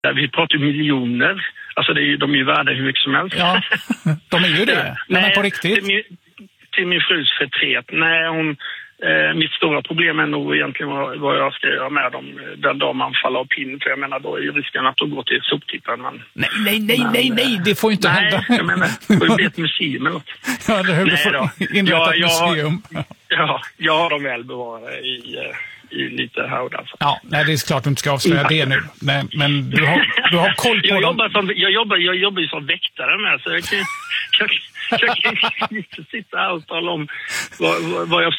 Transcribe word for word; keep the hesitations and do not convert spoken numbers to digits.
Vi pratar ju miljoner. Alltså det är ju, de är ju värda hur mycket som helst. Ja, de är ju det. Men Nej, på riktigt. Till min, till min frus förtret. Nej, hon... Eh, mitt stora problem är nog egentligen vad, vad jag ska göra med dem den dag man faller av pinn. För jag menar, då är ju risken att de går till soptipparen. Men, nej, nej, nej, men, nej, nej, det får ju inte nej, hända. Nej, jag menar, det får ju bli ett museum eller något. Ja, det nej, får då. inrätta ja, ett museum. Ja, ja, jag har dem väl bevarade i, i lite haud alltså. Ja, nej, det är klart du inte ska avslöja det nu. Nej, men du har, du har koll på jag dem. Jobbar som, jag, jobbar, jag jobbar ju som väktare med, så jag kan, jag, jag kan inte sitta här och tala om vad, vad jag